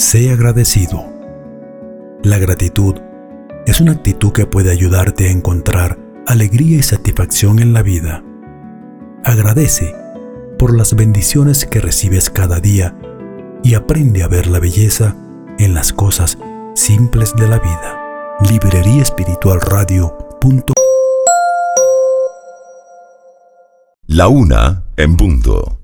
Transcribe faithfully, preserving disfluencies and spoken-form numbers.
Sé agradecido. La gratitud es una actitud que puede ayudarte a encontrar alegría y satisfacción en la vida. Agradece por las bendiciones que recibes cada día y aprende a ver la belleza en las cosas simples de la vida. Librería Espiritual Radio. La una en punto.